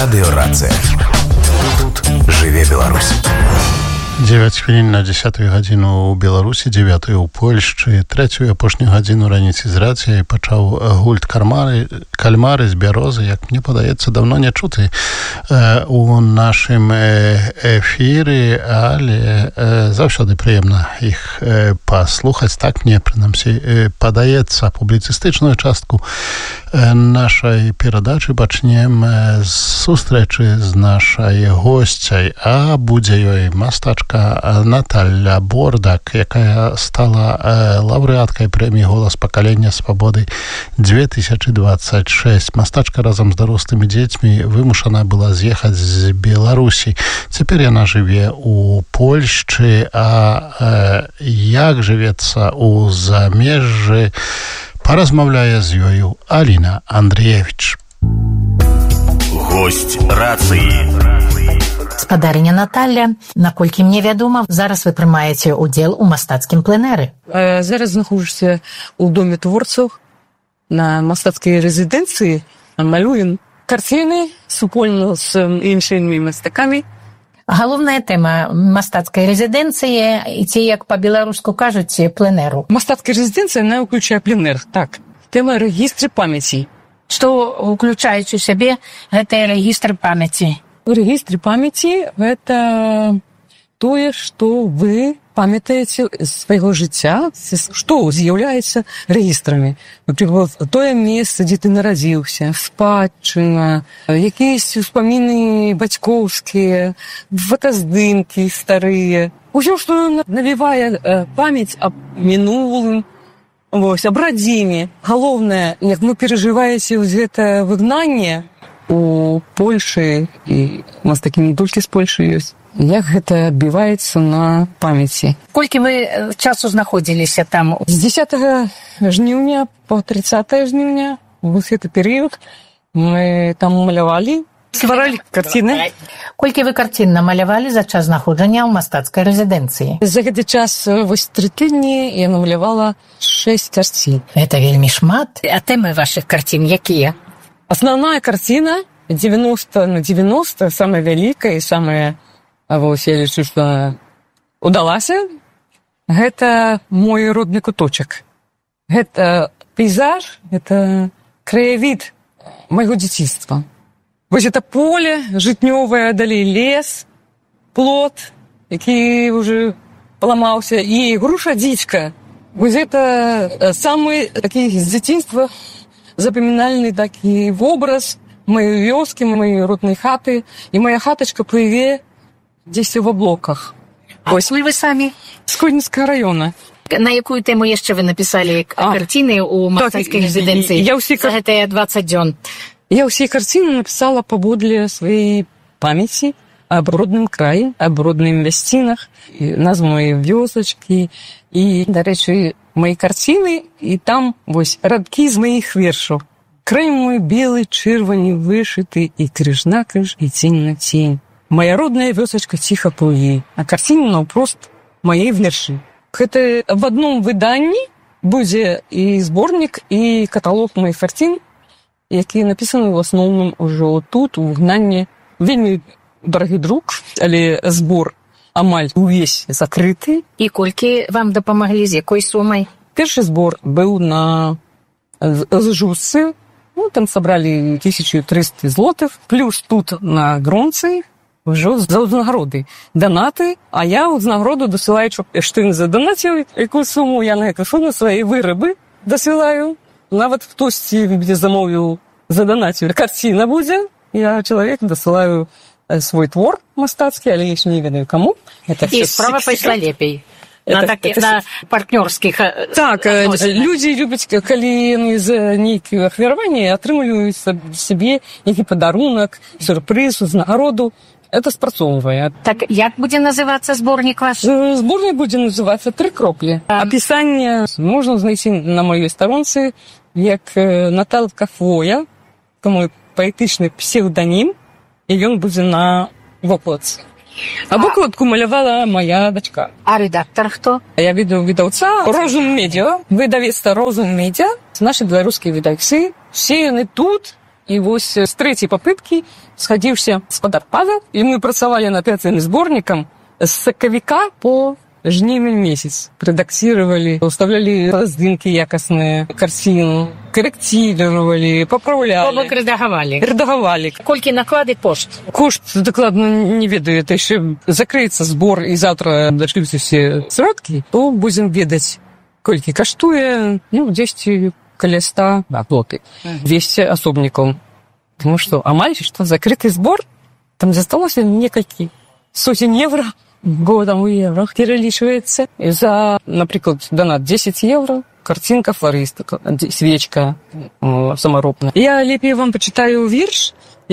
Радыёрацыя. Тут жыве Беларусь. 9 хвілін на 10 гадзіну ў Беларусі, 9 у Польшчы, 3 апошнюю гадзіну раніцы з рацыяй пачаў гульт кальмары з бярозы, як мне падаецца, давно не чуты у нашым эфіры, але заўсёды прыемна іх паслухаць. Так мне, прынамсі, падаецца. Публіцыстычную частку нашай перадачы пачнем з сустрэчы з нашай госцяй, а будзе ёй мастачка Наталя Бордак, якая стала лаўрэаткай прэміі «Голас пакалення свабоды» 2026. Мастачка разам з дарослымі дзецьмі вымушана была з'ехаць з Беларусі. Цяпер яна жыве ў Польшчы, а як жывецца ў замежжы, паразмаўляе з ёю Аліна Андрыевіч. Госць рацыі. Спадарыня Наталля, наколькі мне вядома, зараз вы прымаеце ўдзел у мастацкім пленэры. Зараз знаходжуся ў доме творцаў на мастацкай рэзідэнцыі. Малюем карціны супольна з іншымі мастакамі. Галоўная тэма мастацкай рэзідэнцыі, і ці, як па-беларуску кажуць, пленэру. Мастацкая рэзідэнцыя, она ўключае пленэр, так. Тэма рэгістры памяці. Што ўключаюць у сябе гэтыя рэгістры памяці? У рэгістры памяці гэта тое, што вы памятаеце з свайго жыцця, што з'яўляецца рэгістрамі. Напрыклад, тое месца, дзе ты нарадзіўся, спадчына, якісь успаміны бацькоўскія, фотаздымкі старыя. Усё, што навівае памяць аб мінулым, аб радзіме. Галоўнае, як вы перажываеце гэта выгнанне у Польшы, і у нас такі не толькі з Польшы ёсць, як гэта адбіваецца на памяці. Колькі вы часу знаходзіліся там? З 10 жніўня по 30 жніўня, вось гэты перыяд, мы там малявалі, стваралі карціны. Колькі вы карцін намалявалі за час знаходжання ў мастацкай рэзідэнцыі? За гэты час, вось 3 тыдні, я намалявала 6 карцін. Гэта вельмі шмат. А тэмы вашых карцін якія? Основная картина 90 на 90, самая вялікая і самая, вось я лічу, што удалася, гэта мой родны куточак. Гэта пейзаж, гэта краявід майго дзяцінства. Вось это поле жытнёвае, далей лес, плот, які ўжо паламаўся, і груша дзічка. Вось это самы такі з дзяцінства запамінальны такі вобраз маёй вёскі, маёй роднай хаты, і моя хатачка плыве дзесьці в аблоках. Ось вы самі? З Кодненскага раёна. На якую тэму яшчэ вы напісалі карціны ў мастацкай рэзідэнцыі за гэтыя 20 дзён? Я ўсе карціны напісала паводле сваёй памяці аб родным краі, аб родных мясцінах, назву маёй вёсачкі. І, дарэчы, мои карціны, і там вось радкі з маіх вершаў. Край мой белы, чырвані вышыты, і крыж на крыж, і цень на цень. Моя родная вёсачка ціха плыве, а карціны наўпрост мае вершы. Гэта в адном выданні будзе і зборнік, і каталог моих карцін, які напісаны ў асноўным ужо тут, у выгнанні. Вельмі дарагі друг, але збор амаль увесь закрыты. І колькі вам дапамаглі, з якой сумай? Першы збор быў на Зжусцы, там сабралі 1300 злотых, плюс тут на Гронцы ўжо за ўзнагароды. Данаты, а я ўзнагароду дасылаю, што ён заданаціў, якую суму я на эту суму свае вырабы дасылаю. Нават хтосьці замовіў заданаціў. Карціна будзе, я чалавек дасылаю свой твор мастацкі, але яшчэ не ведаю каму. І справа пайшла лепей. На партнёрскіх... Так, людзі любяць, калі яны за нейкія ахвяраванні атрымліваюць сабе нейкі падарунак, сюрпрыз, узнагароду. Это спрацоўвае. Так, як будзе называцца зборнік ваш? Зборнік будзе называцца «Тры кроплі». Апісанне можна знайсці на маёй старонцы як Наталка Фоя, мой паэтычны псевданім, і ён будзе на вокладцы. А вокладку малявала моя дачка. А редактор хто? Я видавца Розум Медіа, видавецтва Розум Медіа. Наші беларускія видавцы, все яны тут, І вось з трэцяй папыткі схадзіўся спадарпада, і мы працавалі над гэтым зборнікам з сакавіка по жнівень месяц. Рэдакцировали, уставляли раздынкі якасныя, карціну, карэкцівировали, папраўлялі. Бок рэдагавалі. Рэдагавалі. Колькі наклады кошт? Кошт дакладна не ведаю, это яшчэ закрыецца збор і заўтра дашлюцца все сродкі, то будзем ведаць, колькі каштуе, дзесьці каля 100 аплоты. 200 асобнікаў. Тому што амаль што закрыты збор, там засталося некалькі сотен евро, бо там у еврах пералічваецца. І за, напрыклад, донат 10 евро, картинка флориста, свечка самаробная. Я лепей вам пачытаю верш,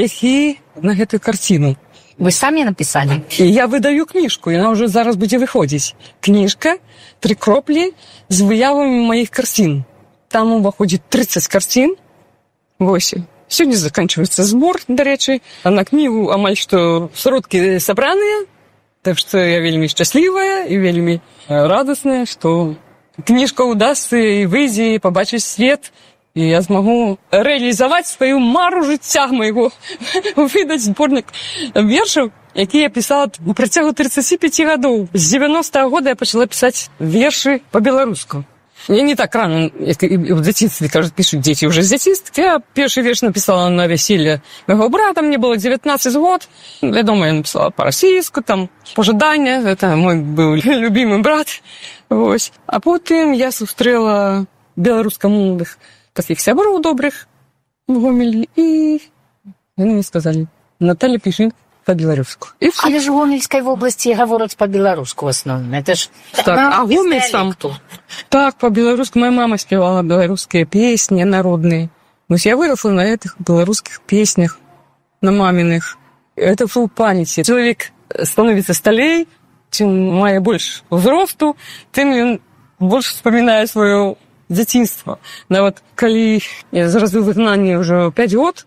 які на гэтую карціну. Вы самі напісалі? І я выдаю кніжку, яна ўжо зараз будзе выходзіць. Кніжка «3 кроплі» з выявамі маіх карцін. Там уваходзіць 30 карцін. Вось. Сёння заканчваецца збор, дарэчы. А на кнігу амаль што сродкі сабраныя. Так што я вельмі шчаслівая і вельмі радасная, што кніжка ўдасся і выйдзе, і пабачыць свет, і я змагу рэалізаваць сваю мару жыцця майго, выдаць зборнік вершаў, які я пісала на працягу 35 гадоў. З 90-го года я пачала пісаць вершы па-беларуску. Я не так рано, як в дзяцінстве, кажуть, пишут дети уже з дзяцінства. Я першы верш написала на веселье моего брата, мне было 19 год. Вядома, я написала по-расійску, там, пожадання, это мой был любимый брат. Ось. А потым я сустрэла беларускамоўных таких сяброў добрых в Гомелі, і яны мне сказали: Наталья, пиши по-беларуску. Але ж у Гомельскай вобласці гавораць по-беларуску в основном. Это ж... Так, а Гомель сам... Так, по-беларуску. Моя мама спевала белорусские песни народные. Вот я выросла на этих белорусских песнях, на маминых. Это в памяти. Человек становится столей, чем мае больше возрасту, тем он больше вспоминает свое дзяцінства. Нават калі я зараз в выгнанні уже 5 год,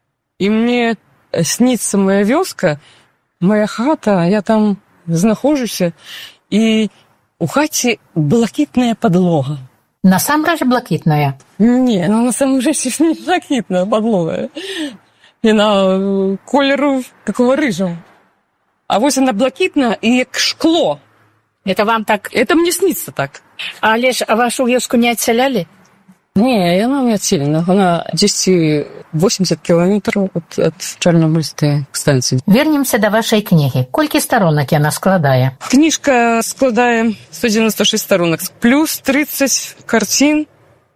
и мне снится моя вёска, моя хата, я там знаходжуся, і у хаце блакітная подлога. Насамрэч блакітная? Не, ну насамрэч не блакітная подлога. Яна колеру такого рыжого. А вось она блакітная і як шкло. Это вам так? Это мне снится так. Але ж вашу вёску не адсялялі? Не, яна не адселена. Она 80 километров от Чорнобыльской станции. Вернемся до вашей книги. Колькі сторонок яна складае? Книжка складае 196 сторонок. Плюс 30 картин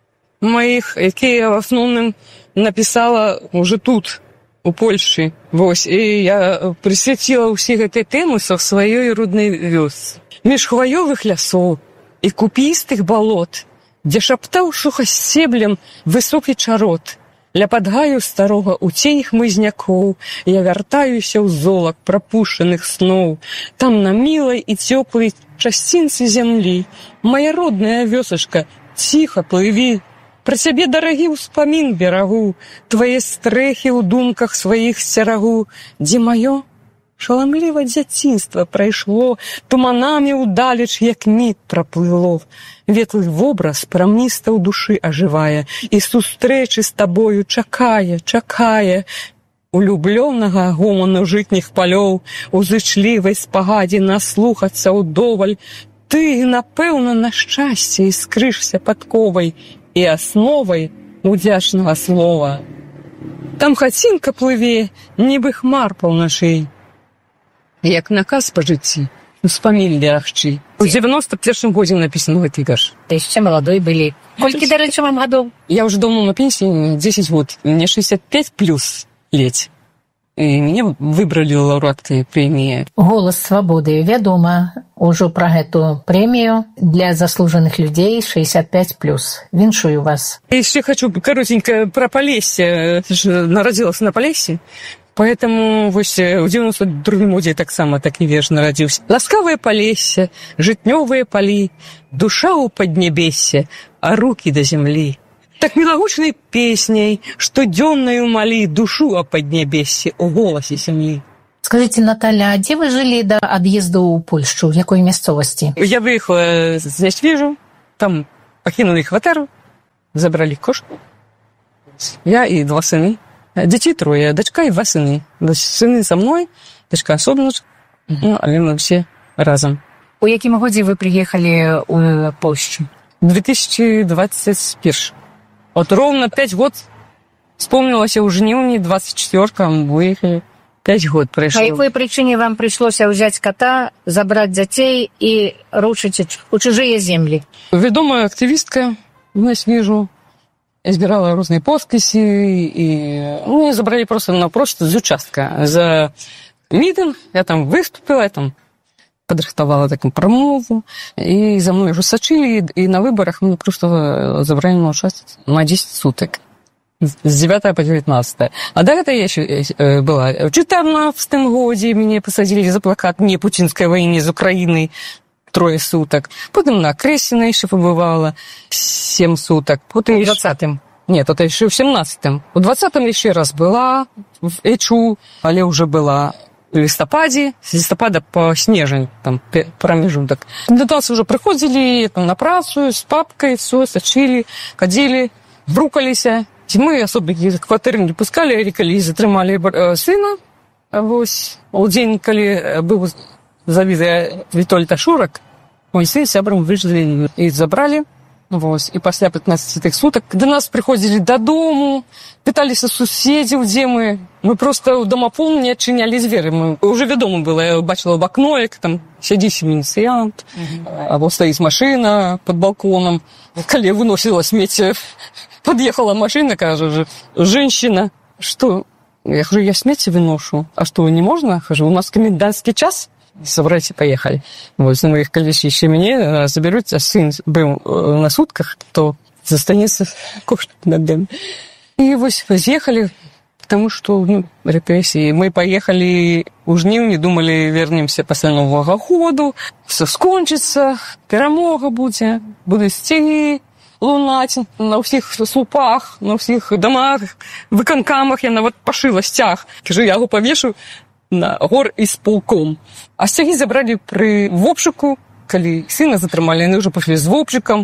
моих, якія я в основном написала уже тут, у Польши. Вось. И я присвятила ўсе гэтай тэмы са сваёй роднай вёсцы. Між хваёвых лясоў і купістых балот, дзе шаптаў сухасцеблем высокі чарот. Ля падгаю старога у цень хмызнякоў я вяртаюся ў золак прапушчаных сноў. Там на мілай і цёплай часцінцы зямлі моя родная вёсачка, ціха плыві. Пра цябе, дарагі, ўспамін берагу, твае стрэхі ў думках сваіх сцерагу, дзе маё шаламліва дзяцінства прайшло, туманамі ўдалеч, як міг праплыло. Ветлы вобраз прамніста ў душы ажывае, і сустрэчы з табою чакае, чакае. Улюблёнага гоману жытніх палёў, у зычлівай спагадзе наслухацца ўдоваль. Ты, напэўна, на шчасце іскрышся падковай і асновай удзячнага слова. Там хацінка плыве, нібы хмар паўначэй. Як наказ па жыцці, успамін лягчэй. У 91-м годзе напісаны гэты верш. Ты яшчэ маладой былі. Колькі, дарэчы, вам гадоў? Я уже давно на пенсии, 10 год. Мне 65 плюс лет. И меня выбрали лауреаткой премии. Голос свабоды. Вядома ўжо пра гэту прэмію для заслужаных людзей 65+. Віншую вас. Я еще хочу коротенько про Полесье. Я же народилась на Полесье. Поэтому вось у 92-м годзе таксама такі верш нарадзіўся. Ласкавае Полесье, жытнёвыя палі, душа ў паднебессе, а рукі да зямлі. Так мілагучнай песняй, штодзённаю малі душу о паднебессе у голасе зямлі. Скажите, Наталья, а дзе вы жылі да ад'езду ў Польшчу? В якой мясцовасці? Я выехала з Нясвежу, там пакінули кватэру, забралі кошку. Я і 2 сыны. Дітей 3, дочка і 2 сини. Сини зі мною, дочка особливо, але ми всі разом. У якім годі ви приїхали у Польщу? 2021. Вот ровно 5 год вспомнилось у жнівні, 24-м виїхали. 5 год пройшло. По якій причині вам прийшлося взяти кота, забрати дітей і рушити у чужі землі? Відома активістка, нас вижу, я збирала різні підписи, і ну, забрали просто з участка. За мітинг я там виступила, я там подрихтовала таку промову, і за мною сочили, і на виборах мені просто забрали на участь на 10 суток. С 9 по 19. А до этого я еще была. В 14 году меня посадили за плакат «Не путинской войне с Украиной» 3 суток. Потом на Кресіна еще побывала 7 суток. Потом В 20-м? Нет, это еще в 17-м. В 20-м еще раз была в Ечу, але уже была в листопаде, с листопада по снежень, там промежуток. До нас уже приходили там, на працу с папкой, все, сочили, ходили, брукалися. Мы особо квартиры не пускали, рекали, затримали сына. Ось, день, коли был завиза Витольда Шурок, мой сын с сябром вышли и забрали. Ось, и после 15 суток до нас приходили додому, питались соседи, где мы. Мы просто домофон не отчиняли двери. Мы уже ведомо было, я бачила в окно, як там сидит инициант, або стоит машина под балконом. Коли я выносила смети, подъехала машина, кажется, женщина. Что? Я говорю, я смети выношу. А что, не можно? Хожу, у нас комендантский час. Собрались и поехали. Вот, мы их колись еще мне заберут, а сын был на сутках, то застанется кушать над ним. И вот съехали, потому что, ну, репрессии. Мы поехали у Жнивни, думали, вернемся после Нового года, все скончится, перемога будет, будут стены лунать на всіх слупах, на всіх домах, виконкамах. Я навіть пошила стяг. Кажу, я його повішу на гор із полком. А стяги забрали в обшуку, коли сына затримали, они уже пошли с обшуком,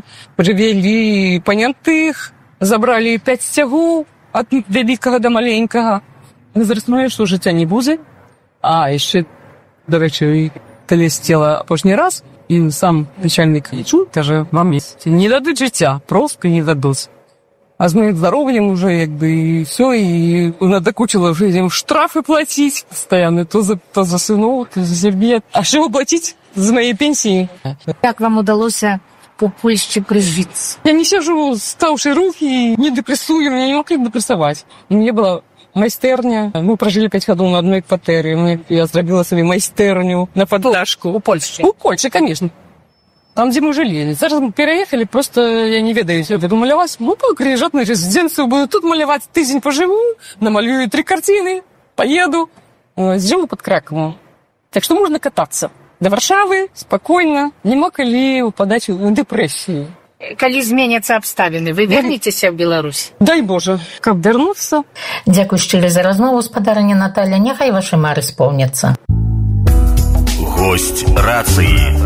привели понятых, забрали 5 стягов от великого до маленького. Вони зрозуміли, що життя не буде. А ще, до речі, коли сіла кожен раз, і сам начальник ІЧУ каже, вам не дадуть життя, просто не дадуть. А з моїм здоров'ям вже, якби, і все, і надокучило вже їм штрафи платити постійно, то за синов, то за себе. А що платити з моєї пенсії? Як вам удалося по Польщі прижитися? Я не сижу, ставши руки, не депрессую, меня не могли депрессовать. У меня была майстерня. Мы прожили 5 годов на одной квартире. Я зробила собі майстерню на поддашку. У Польщі? У Польщі, конечно. Там, где мы жили. Зараз мы переехали, просто я не ведаю, я домалювалась. Ну, приезжать на резиденцию, буду тут малевать, тиждень поживу, намалюю 3 картины, поеду. Живу под Краковом. Так что можно кататься. До Варшавы спокойно. Не могли упадать в депрессию. Коли зміняться обставини, ви вернетеся в Білорусь? Дай Боже, как вернуться. Дякую щиро за розмову, спадарыня Наталя. Няхай ваші мари сповняться. Гость рації.